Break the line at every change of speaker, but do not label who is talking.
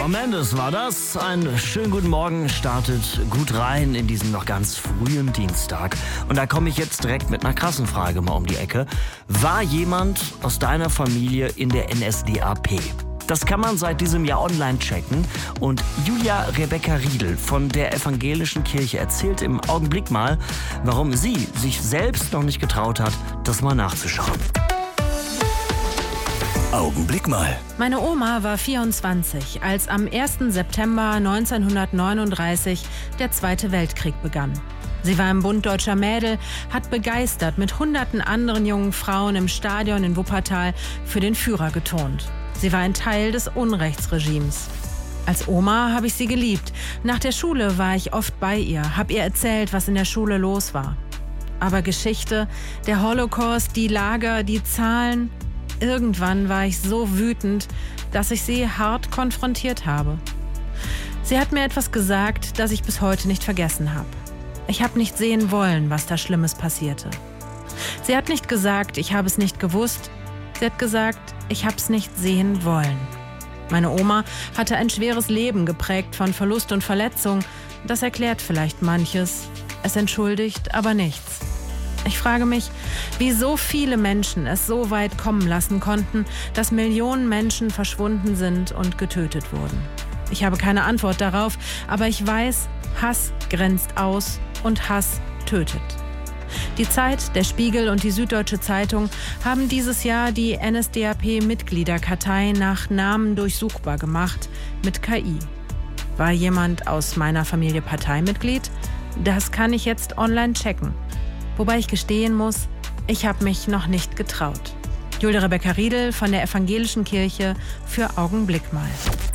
Shawn Mendes war das. Einen schönen guten Morgen, startet gut rein in diesen noch ganz frühen Dienstag. Und da komme ich jetzt direkt mit einer krassen Frage mal um die Ecke. War jemand aus deiner Familie in der NSDAP? Das kann man seit diesem Jahr online checken. Und Julia Rebecca Riedel von der Evangelischen Kirche erzählt im Augenblick mal, warum sie sich selbst noch nicht getraut hat, das mal nachzuschauen.
Augenblick mal.
Meine Oma war 24, als am 1. September 1939 der Zweite Weltkrieg begann. Sie war im Bund Deutscher Mädel, hat begeistert mit hunderten anderen jungen Frauen im Stadion in Wuppertal für den Führer geturnt. Sie war ein Teil des Unrechtsregimes. Als Oma habe ich sie geliebt. Nach der Schule war ich oft bei ihr, habe ihr erzählt, was in der Schule los war. Aber Geschichte, der Holocaust, die Lager, die Zahlen... Irgendwann war ich so wütend, dass ich sie hart konfrontiert habe. Sie hat mir etwas gesagt, das ich bis heute nicht vergessen habe. Ich habe nicht sehen wollen, was da Schlimmes passierte. Sie hat nicht gesagt, ich habe es nicht gewusst. Sie hat gesagt, ich habe es nicht sehen wollen. Meine Oma hatte ein schweres Leben geprägt von Verlust und Verletzung. Das erklärt vielleicht manches. Es entschuldigt aber nichts. Ich frage mich, wie so viele Menschen es so weit kommen lassen konnten, dass Millionen Menschen verschwunden sind und getötet wurden. Ich habe keine Antwort darauf, aber ich weiß, Hass grenzt aus und Hass tötet. Die Zeit, der Spiegel und die Süddeutsche Zeitung haben dieses Jahr die NSDAP-Mitgliederkartei nach Namen durchsuchbar gemacht mit KI. War jemand aus meiner Familie Parteimitglied? Das kann ich jetzt online checken. Wobei ich gestehen muss, ich habe mich noch nicht getraut. Julia Rebecca Riedel von der Evangelischen Kirche für Augenblick mal.